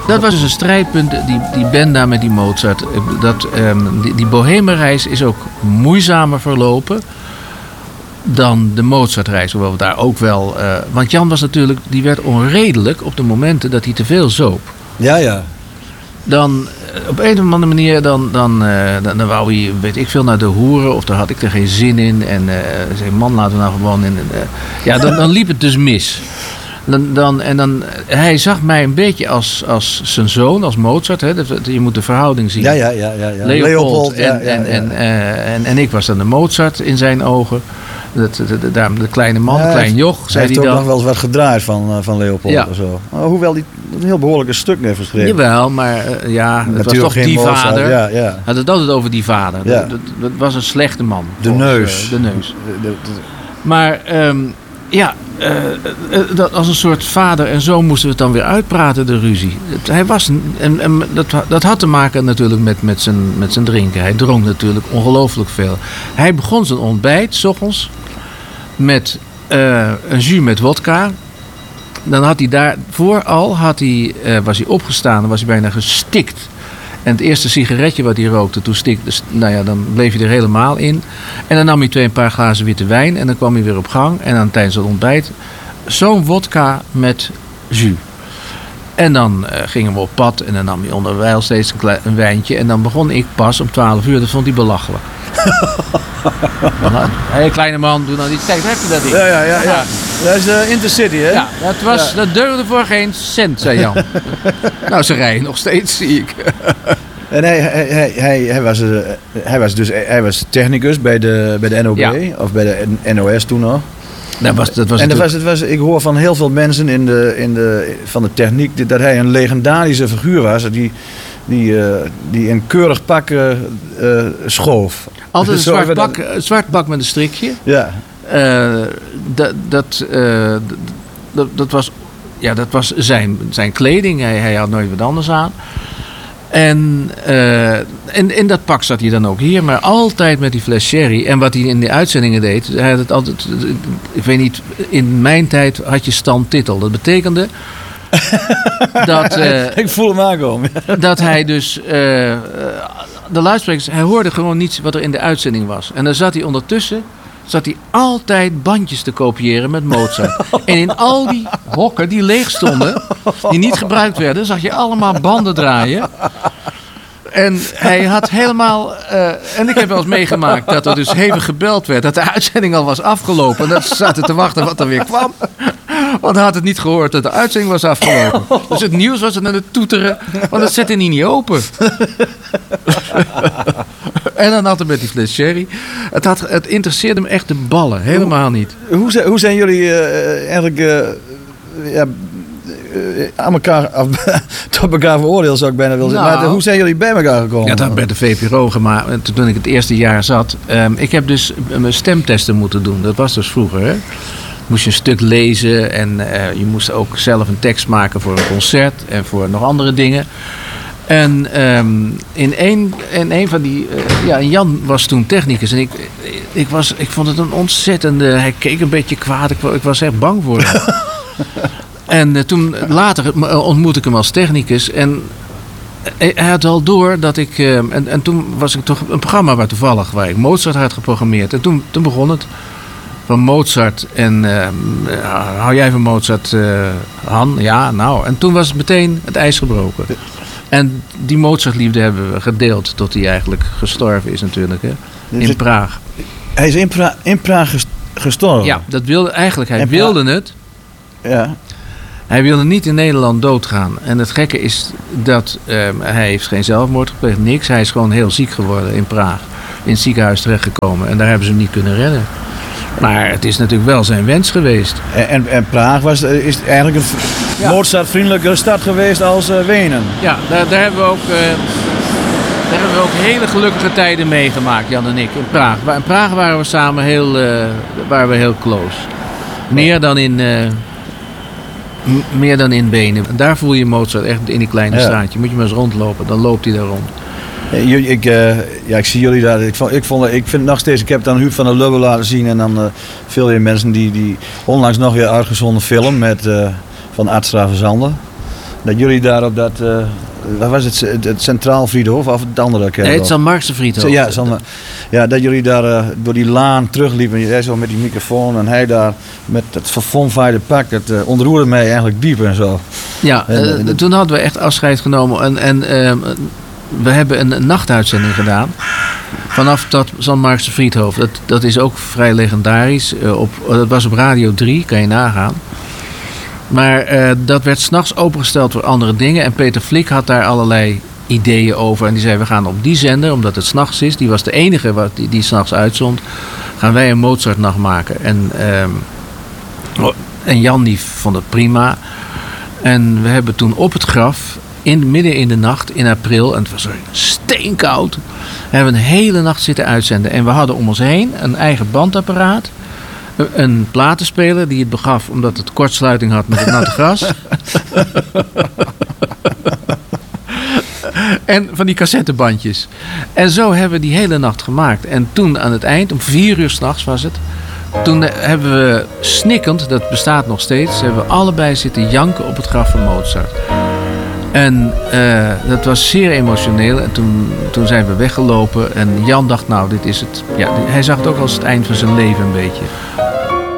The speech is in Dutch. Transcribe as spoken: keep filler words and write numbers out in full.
Dat was dus een strijdpunt, die, die band daar met die Mozart. Dat, um, die, die Bohemenreis is ook moeizamer verlopen dan de Mozartreis. Hoewel we daar ook wel... Uh, want Jan was natuurlijk... Die werd onredelijk op de momenten dat hij te veel zoop. Ja, ja. Dan op een of andere manier... Dan, dan, uh, dan, dan wou hij, weet ik veel, naar de hoeren. Of daar had ik er geen zin in. En uh, zei, man, laten we nou gewoon... In, uh, ja, dan, dan liep het dus mis. Dan, dan, en dan, hij zag mij een beetje als, als zijn zoon, als Mozart. Hè? Je moet de verhouding zien. Ja, ja, ja. ja, ja. Leopold, Leopold en, ja, ja, en, ja. En, uh, en, en ik was dan de Mozart in zijn ogen. De, de, de, de, de kleine man, ja, de klein joch, zei hij dan. Hij heeft ook dan. nog wel eens wat gedraaid van, uh, van Leopold ja. of zo. Oh, hoewel hij een heel behoorlijk stuk heeft geschreven. Jawel, maar uh, ja, het was toch die Mozart, vader. Ja, ja. Had het altijd over die vader. Ja. Dat, dat, dat was een slechte man. De volgens, neus. Uh, de neus. De, de, de, maar um, ja, uh, uh, dat, als een soort vader en zoon moesten we het dan weer uitpraten, de ruzie. Het, hij was, en, en dat, dat had te maken natuurlijk met, met, zijn, met zijn drinken. Hij dronk natuurlijk ongelooflijk veel. Hij begon zijn ontbijt, 's ochtends, met uh, een jus met wodka. Dan had hij daarvoor al, had hij, uh, was hij opgestaan, dan was hij bijna gestikt. En het eerste sigaretje wat hij rookte, toen stikte, nou ja, dan bleef hij er helemaal in. En dan nam hij twee een paar glazen witte wijn en dan kwam hij weer op gang. En dan tijdens het ontbijt zo'n wodka met jus. En dan uh, gingen we op pad en dan nam hij onderwijl steeds een, klein, een wijntje. En dan begon ik pas om twaalf uur, dat vond hij belachelijk. Hé, hey, kleine man, doe nou niet. Kijk, daar heb je dat in. ja, ja, ja, ja. Dat is de Intercity, hè? Ja, dat, was, ja. dat deugde voor geen cent, zei Jan. Nou, ze rijden nog steeds, zie ik. En hij, hij, hij, hij, hij, was, uh, hij was dus hij was technicus bij de, bij de N O B, ja. Of bij de N O S toen nog. Dat was, dat was en dat was, het was, ik hoor van heel veel mensen in de, in de, van de techniek dat hij een legendarische figuur was. Die, die, uh, die een keurig pak uh, uh, schoof. Altijd een zwart pak, een zwart pak met een strikje. Ja. Uh, dat, dat, uh, dat, dat, was, ja, dat was zijn, zijn kleding. Hij, hij had nooit wat anders aan. En uh, in, in dat pak zat hij dan ook hier, maar altijd met die fles sherry. En wat hij in de uitzendingen deed, hij had het altijd, ik weet niet, in mijn tijd had je stand titel. Dat betekende dat... Uh, ik voel hem aankomen. dat hij dus... Uh, de luidsprekers, hij hoorde gewoon niets wat er in de uitzending was. En dan zat hij ondertussen... zat hij altijd bandjes te kopiëren met Mozart. En in al die hokken die leeg stonden, die niet gebruikt werden, zag je allemaal banden draaien. En hij had helemaal... Uh, en ik heb wel eens meegemaakt dat er dus hevig gebeld werd, dat de uitzending al was afgelopen. En dat ze zaten te wachten wat er weer kwam. Want hij had het niet gehoord dat de uitzending was afgelopen. Dus het nieuws was er aan het toeteren, want dat zette hij niet open. En dan altijd met die fles sherry. Het, had, het interesseerde me echt de ballen. Helemaal niet. Hoe, hoe, zijn, hoe zijn jullie uh, eigenlijk uh, ja, uh, aan elkaar, af, tot elkaar veroordeeld, zou ik bijna willen zeggen. Nou, maar hoe zijn jullie bij elkaar gekomen? Ja, dat had bij de V P R O gemaakt. Toen ik het eerste jaar zat. Um, ik heb dus mijn stemtesten moeten doen. Dat was dus vroeger, hè. Moest je een stuk lezen en uh, je moest ook zelf een tekst maken voor een concert en voor nog andere dingen. En um, in een, in een van die... Uh, ja, Jan was toen technicus en ik, ik, was, ik vond het een ontzettende... Hij keek een beetje kwaad, ik, ik was echt bang voor hem. En uh, toen later ontmoette ik hem als technicus en hij had al door dat ik... Uh, en, en toen was ik toch een programma waar toevallig waar ik Mozart had geprogrammeerd. En toen, toen begon het. Van Mozart en uh, hou jij van Mozart, uh, Han? Ja, nou. En toen was het meteen het ijs gebroken. En die Mozart-liefde hebben we gedeeld tot hij eigenlijk gestorven is natuurlijk, hè? In het, Praag. Hij is in, pra- in Praag gestorven? Ja, dat wilde eigenlijk. Hij in wilde Praag. het. Ja. Hij wilde niet in Nederland doodgaan. En het gekke is dat uh, hij heeft geen zelfmoord gepleegd, niks. Hij is gewoon heel ziek geworden in Praag. In het ziekenhuis terechtgekomen. En daar hebben ze hem niet kunnen redden. Maar het is natuurlijk wel zijn wens geweest. En, en, en Praag was, is eigenlijk een ja. Mozart-vriendelijkere stad geweest als uh, Wenen. Ja, daar, daar, hebben we ook, uh, daar hebben we ook hele gelukkige tijden meegemaakt, Jan en ik, in Praag. In Praag waren we samen heel, uh, waren we heel close. Meer dan in, uh, m- meer dan in Wenen. En daar voel je Mozart echt in die kleine ja. straatje. Moet je maar eens rondlopen, dan loopt hij daar rond. Ik, ik, uh, ja, ik zie jullie daar. Ik, vond, ik, vond, ik vind nog steeds, ik heb het aan Huub van der Lubbe laten zien. En dan uh, veel mensen die, die onlangs nog weer uitgezonden film met, uh, van Art Stravensande. dat jullie daar op dat, uh, wat was het, het, het Centraal Friedhof of het andere kerkhof? Nee, het San Markse Friedhof. Ja, San, ja, dat jullie daar uh, door die laan terugliepen. Jij zo met die microfoon en hij daar met het verfonfaaide pak. Het uh, ontroerde mij eigenlijk diep en zo. Ja, en, uh, en, toen hadden we echt afscheid genomen. En, en uh, we hebben een, een nachtuitzending gedaan. Vanaf dat San Markse Friedhof. Dat, dat is ook vrij legendarisch. Uh, op, dat was op Radio drie, kan je nagaan. Maar uh, dat werd 's nachts opengesteld voor andere dingen. En Peter Flik had daar allerlei ideeën over. En die zei, we gaan op die zender, omdat het 's nachts is. Die was de enige wat die, die 's nachts uitzond. Gaan wij een Mozartnacht maken. En, uh, en Jan die vond het prima. En we hebben toen op het graf, in, midden in de nacht, in april. En het was steenkoud. We hebben een hele nacht zitten uitzenden. En we hadden om ons heen een eigen bandapparaat. Een platenspeler die het begaf omdat het kortsluiting had met het natte gras. En van die cassettebandjes. En zo hebben we die hele nacht gemaakt. En toen aan het eind, om vier uur 's nachts was het. Toen hebben we snikkend, dat bestaat nog steeds, hebben we allebei zitten janken op het graf van Mozart. En uh, dat was zeer emotioneel. En toen, toen zijn we weggelopen. En Jan dacht, nou, dit is het. Ja, hij zag het ook als het eind van zijn leven een beetje.